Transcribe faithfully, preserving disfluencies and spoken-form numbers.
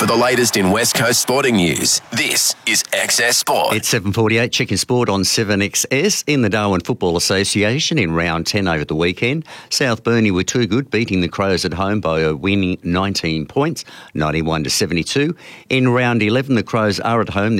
For the latest in West Coast sporting news, this is X S Sport. It's seven forty-eight, checking sport on seven X S. In the Darwin Football Association in round ten over the weekend, South Burney were too good, beating the Crows at home by a winning nineteen points, ninety-one to seventy-two. In round eleven, the Crows are at home.